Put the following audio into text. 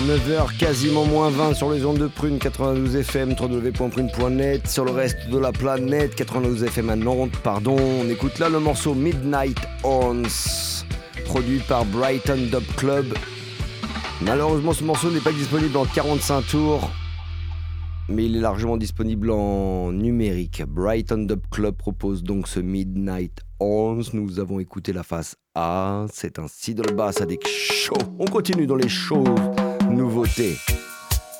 9h quasiment moins 20 sur les ondes de Prune 92 FM, www.prune.net, sur le reste de la planète, 92 FM à Nantes, pardon. On écoute là le morceau Midnight Horns, produit par Brighton Dub Club. Malheureusement, ce morceau n'est pas disponible en 45 tours, mais il est largement disponible en numérique. Brighton Dub Club propose donc ce Midnight Horns. Nous avons écouté la face A, c'est un Sidle Bass avec chaud. On continue dans les shows nouveautés.